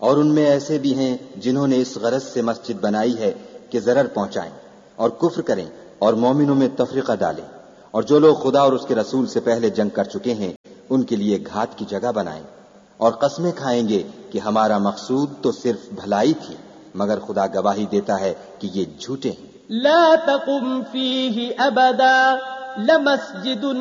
और उनमें ऐसे भी हैं जिन्होंने इस गरज से मस्जिद बनाई है कि जरर पहुंचाएं और कुफ्र करें और मोमिनों में तफरीका डालें, और जो लोग खुदा और उसके रसूल से पहले जंग कर चुके हैं उनके लिए घात की जगह बनाएं, और कस्में खाएंगे कि हमारा मकसूद तो सिर्फ भलाई थी, मगर खुदा गवाही देता है कि ये झूठे हैं। ला तकुम फीही अबदा लमस्जिदुन